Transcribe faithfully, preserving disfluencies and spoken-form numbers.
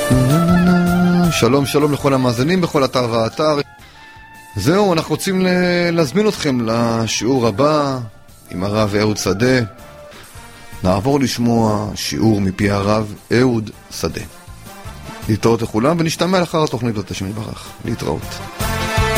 שלום שלום לכל המאזינים בכל אתר ואתר. זהו, אנחנו רוצים להזמין אתכם לשיעור הבא עם הרב אהוד שדה. נעבור לשמוע שיעור מפי הרב אהוד שדה. להתראות לכולם ונשתמע לאחר התוכנית הזאת. השם יברך. להתראות.